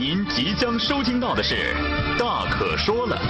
您即将收听到的是《大可说了》。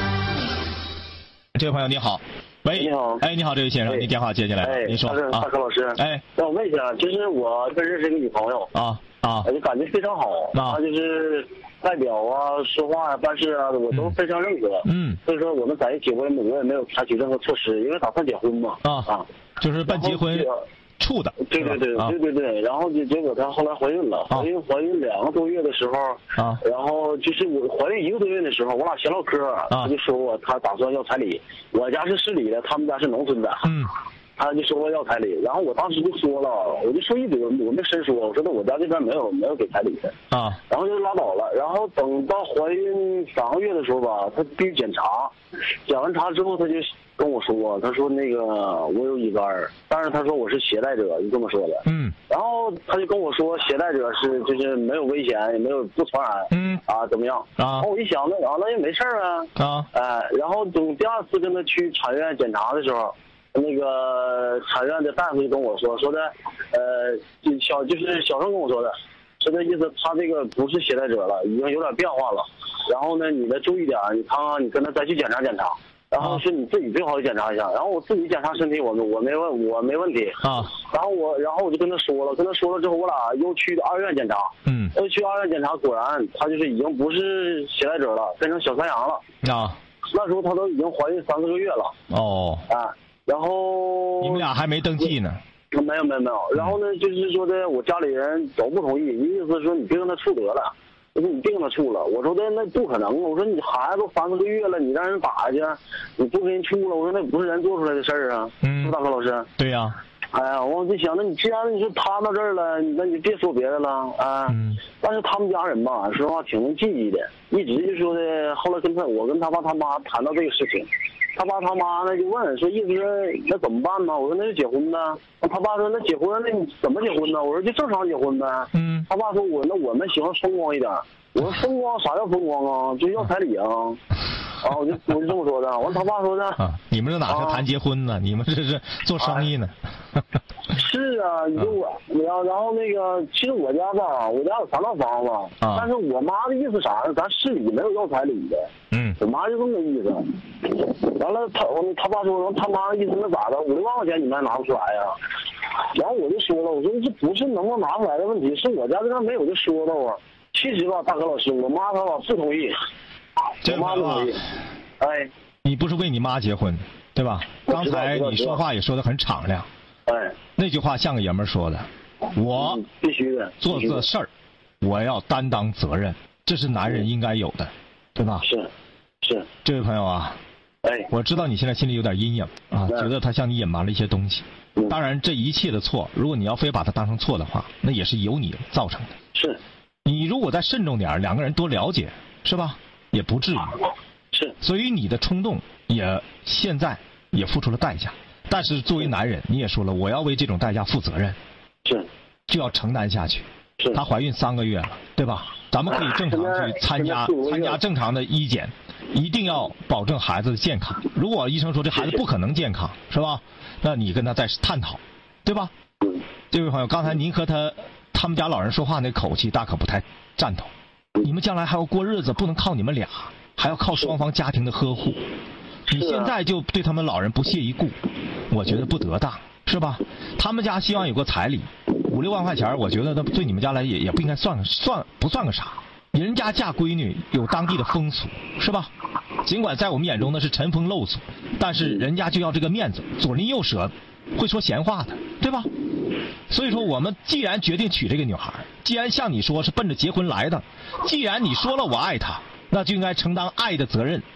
这位朋友你好，喂， 你好， 哎，你好，这位先生，您电话接进来了，您说啊，大可老师，让我问一下，就是我认识一个女朋友就感觉非常好，她就是外表啊、说话啊、办事啊，我都非常认可，所以说我们在一起，我也没有采取任何措施，因为打算结婚嘛， 就是办结婚处的， 对，然后结果她后来怀孕了，怀孕2个多月的时候，然后就是我怀孕1个多月的时候，我俩闲唠嗑，她就说她打算要彩礼，我家是市里的，他们家是农村的，他就说我要彩礼，然后我当时就说了，我就说一嘴，我没深说，我说的我家这边没有给彩礼的然后就拉倒了。然后等到怀孕3个月的时候吧，他必须检查，检完查之后他就跟我说，他说那个我有乙肝，但是他说我是携带者，就这么说的。然后他就跟我说携带者就是没有危险，也没有不传染，怎么样？然后我一想那也没事然后等第2次跟他去产院检查的时候。那个产院的大夫就跟我说的，就是小声跟我说的，说的意思他这个不是携带者了，已经有点变化了。然后呢，你得注意点，你跟他再去检查检查。然后是你自己最好检查一下。然后我自己检查身体，我没问题然后我就跟他说了之后，我俩又去2院检查，又去2院检查，果然他就是已经不是携带者了，变成小3阳了那时候他都已经怀孕3、4个月了然后你们俩还没登记呢？ 没有。然后呢，就是说的我家里人都不同意，意思是说你别跟他处得了，我说你别跟他处了。我说的那不可能，我说你孩子都3、4个月了，你让人打去，你不跟人处了，我说那不是人做出来的事儿啊。大哥老师。 对呀。 哎呀，我就想，那你既然你说他到这儿了，那你别说别的了但是他们家人吧，说实话挺能记忆的，一直就说的。后来我跟他爸他妈谈到这个事情。他爸他妈呢就问说，意思是那怎么办呢？我说那就结婚呗。他爸说那结婚那你怎么结婚呢？我说就正常结婚呗。他爸说我们喜欢风光一点。我说风光啥叫风光啊？就是要彩礼啊。我就这么说的。完他爸说的你们这哪是谈结婚呢？你们这是做生意呢。 是啊，你说然后那个其实我家吧，我家有3套房子但是我妈的意思啥呢？咱市里没有要彩礼的。我妈就这么个意思。完了他爸说他妈的意思那咋的？5、6万块钱你们还拿不出来呀？然后我就说了，我说这不是能不能拿出来的问题，是我家这边没有就说到啊。其实吧，大哥老师，我妈她吧不同意，我妈不同意。 你不是为你妈结婚对吧？刚才你说话也说得很敞亮。那句话像个爷们儿说的，我必须的做这事儿，我要担当责任，这是男人应该有的，对吧？ 是。 这位朋友我知道你现在心里有点阴影觉得他向你隐瞒了一些东西。当然，这一切的错，如果你要非把它当成错的话，那也是由你造成的。 是。 你如果再慎重点，2个人多了解，是吧？也不至于。 是。 所以你的冲动现在也付出了代价。但是作为男人，你也说了，我要为这种代价负责任，就要承担下去。她怀孕3个月了，对吧？咱们可以正常去参加正常的医检，一定要保证孩子的健康。如果医生说这孩子不可能健康，是吧？那你跟他再探讨，对吧？这位朋友，刚才您和他们家老人说话那口气，大可不太赞同。你们将来还要过日子，不能靠你们俩，还要靠双方家庭的呵护。你现在就对他们老人不屑一顾，我觉得不得当，是吧？他们家希望有个彩礼，5、6万块钱，我觉得那对你们家来也不应该不算个啥。人家嫁闺女有当地的风俗，是吧？尽管在我们眼中那是陈风漏俗，但是人家就要这个面子，左邻右舍会说闲话的，对吧？所以说，我们既然决定娶这个女孩，既然像你说是奔着结婚来的，既然你说了我爱她，那就应该承担爱的责任。